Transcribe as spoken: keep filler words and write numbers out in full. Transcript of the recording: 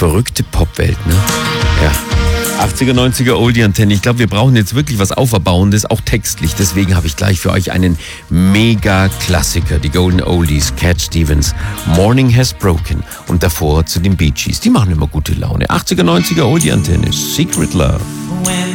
verrückte Popwelt, ne? Ja. achtziger, neunziger Oldie-Antenne. Ich glaube, wir brauchen jetzt wirklich was Auferbauendes, auch textlich. Deswegen habe ich gleich für euch einen Mega-Klassiker. Die Golden Oldies, Cat Stevens, Morning Has Broken. Und davor zu den Bee Gees. Die machen immer gute Laune. achtziger, neunziger Oldie-Antenne, Secret Love.